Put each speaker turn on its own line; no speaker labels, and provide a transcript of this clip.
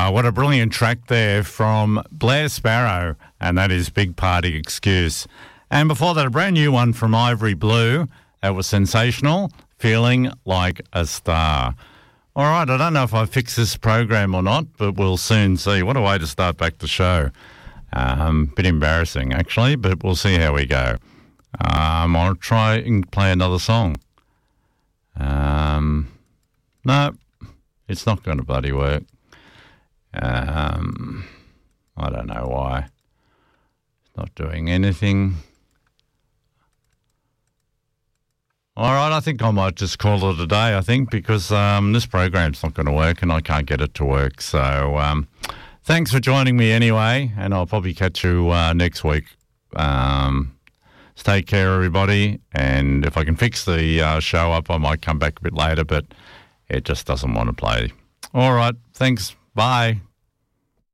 What a brilliant track there from Blair Sparrow, and that is Big Party Excuse. And before that, a brand new one from Ivory Blue. That was sensational, Feeling Like a Star. All right, I don't know if I fix this program or not, but we'll soon see. What a way to start back the show. Bit embarrassing, actually, but we'll see how we go. I'll try and play another song. No, it's not going to bloody work. I don't know why. It's not doing anything. All right, I think I might just call it a day, because this program's not going to work and I can't get it to work. So thanks for joining me anyway, and I'll probably catch you next week. Take care, everybody, and if I can fix the show up, I might come back a bit later, but it just doesn't want to play. All right, thanks. Bye.